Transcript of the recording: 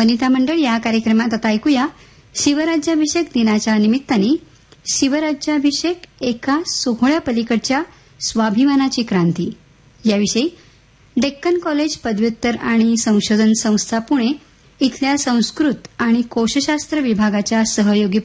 वनिता मंडळ या कार्यक्रमात आता ऐकूया शिवराज्याभिषेक दिनाच्या निमित्ताने शिवराज्याभिषेक एका सोहळ्यापलीकडच्या स्वाभिमानाची क्रांती याविषयी डेक्कन कॉलेज पदव्युत्तर आणि संशोधन संस्था पुणे इथल्या संस्कृत आणि कोशशास्त्र विभागाच्या सहयोगी